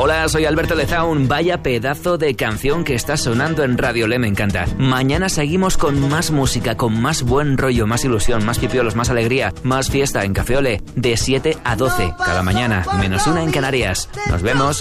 Hola, soy Alberto Lezaun. Vaya pedazo de canción que está sonando en Radio Le, me encanta. Mañana seguimos con más música, con más buen rollo, más ilusión, más pipiolos, más alegría, más fiesta en Café Olé, de 7 a 12 cada mañana, -1 en Canarias. Nos vemos.